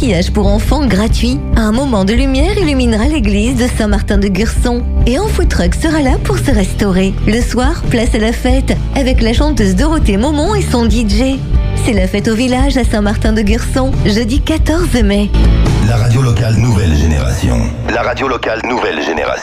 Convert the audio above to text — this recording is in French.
maquillage pour enfants gratuit. Un moment de lumière illuminera l'église de Saint-Martin-de-Gurson. Et un food truck sera là pour se restaurer. Le soir, place à la fête avec la chanteuse Dorothée Momon et son DJ. C'est la fête au village à Saint-Martin-de-Gurson, jeudi 14 mai. La radio locale nouvelle génération. La radio locale nouvelle génération.